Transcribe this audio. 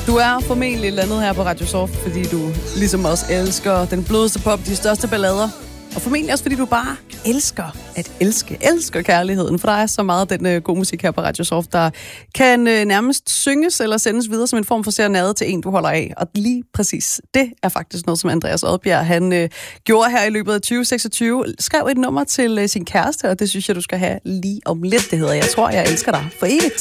Du er formentlig landet her på Radio Soft, fordi du ligesom os elsker den blødeste pop, de største ballader. Og formentlig også, fordi du bare elsker at elsker kærligheden. For der er så meget af den god musik her på Radio Soft, der kan nærmest synges eller sendes videre som en form for serenade til en, du holder af. Og lige præcis det er faktisk noget, som Andreas Odbjerg, han gjorde her i løbet af 2026. Skrev et nummer til sin kæreste, og det synes jeg, du skal have lige om lidt. Det hedder Jeg tror, jeg elsker dig for evigt.